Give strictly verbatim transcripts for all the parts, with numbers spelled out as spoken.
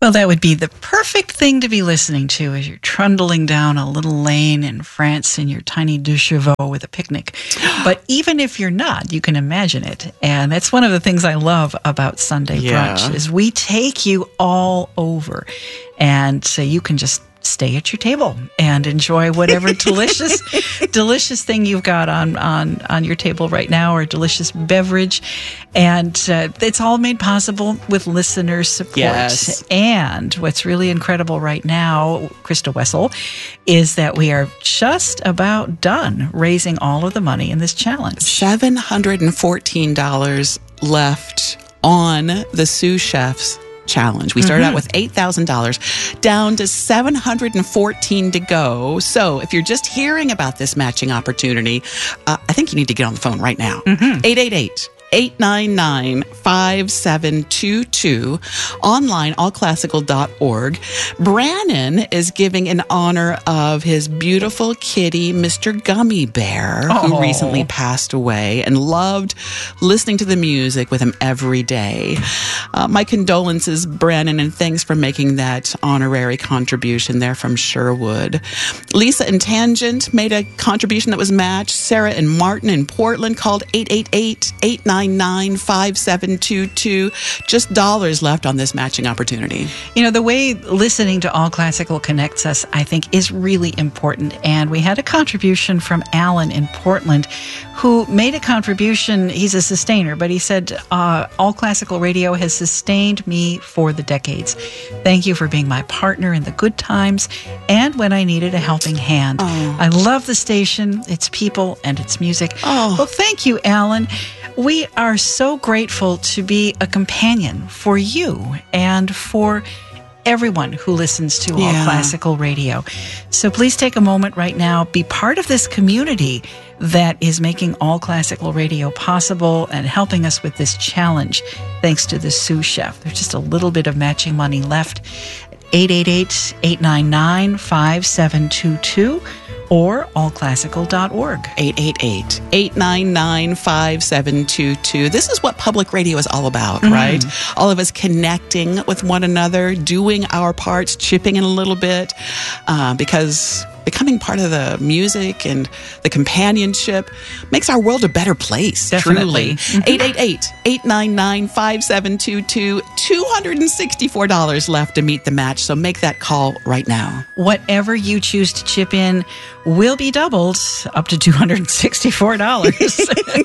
Well, that would be the perfect thing to be listening to as you're trundling down a little lane in France in your tiny deux chevaux with a picnic. But even if you're not, you can imagine it. And that's one of the things I love about Sunday Yeah. brunch is we take you all over. And so you can just stay at your table and enjoy whatever delicious, delicious thing you've got on, on, on your table right now, or delicious beverage. And uh, it's all made possible with listener support. Yes. And what's really incredible right now, Krista Wessel, is that we are just about done raising all of the money in this challenge. seven hundred fourteen dollars left on the sous chefs challenge. We started Mm-hmm. out with eight thousand dollars, down to seven hundred fourteen to go. So if you're just hearing about this matching opportunity, uh, I think you need to get on the phone right now. Mm-hmm. eight eight eight, eight nine nine, five seven two two, online, all classical dot org. Brannon is giving in honor of his beautiful kitty, Mister Gummy Bear, who Oh. recently passed away, and loved listening to the music with him every day. Uh, my condolences, Brannon, and thanks for making that honorary contribution there from Sherwood. Lisa in Tangent made a contribution that was matched. Sarah and Martin in Portland called eight eight eight, eight nine nine, five seven two two. Just dollars left on this matching opportunity. You know, the way listening to All Classical connects us, I think, is really important. And we had a contribution from Alan in Portland, who made a contribution. He's a sustainer, but he said, uh, All Classical Radio has sustained me for the decades. Thank you for being my partner in the good times and when I needed a helping hand. Oh. I love the station, its people, and its music. Oh. Well, thank you, Alan. We are so grateful to be a companion for you and for everyone who listens to All Yeah. Classical Radio. So please take a moment right now, be part of this community that is making All Classical Radio possible and helping us with this challenge, thanks to the sous chef. There's just a little bit of matching money left. eight eight eight, eight nine nine, five seven two two or all classical dot org. eight eight eight, eight nine nine, five seven two two. This is what public radio is all about, Mm-hmm. right? All of us connecting with one another, doing our parts, chipping in a little bit, uh, because becoming part of the music and the companionship makes our world a better place. Definitely. Truly. eight eight eight, eight nine nine, five seven two two. two hundred sixty-four dollars left to meet the match, so make that call right now. Whatever you choose to chip in will be doubled up to two hundred sixty-four dollars.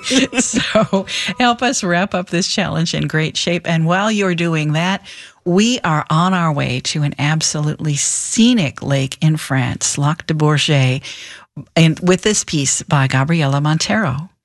So help us wrap up this challenge in great shape. And while you're doing that, we are on our way to an absolutely scenic lake in France, Lac de Bourget, and with this piece by Gabriela Montero.